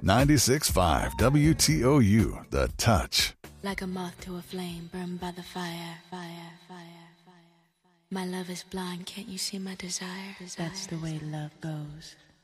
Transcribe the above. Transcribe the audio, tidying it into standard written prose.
96.5 WTOU, The Touch. Like a moth to a flame, burned by the fire, fire, fire, fire. My love is blind, can't you see my desire? That's the way love goes.